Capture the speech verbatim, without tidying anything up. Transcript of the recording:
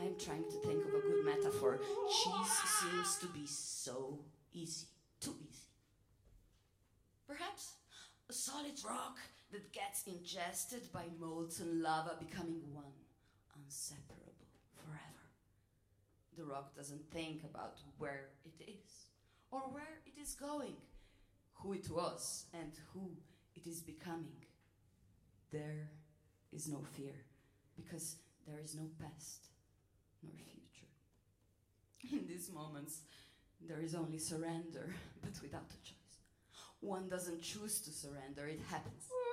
I'm trying to think of a good metaphor. Cheese seems to be so easy, too easy. Perhaps a solid rock that gets ingested by molten lava, becoming one, inseparable forever. The rock doesn't think about where it is, or where it is going, who it was and who it is becoming. There is no fear, because there is no past nor future. In these moments, there is only surrender, but without a choice. One doesn't choose to surrender, it happens.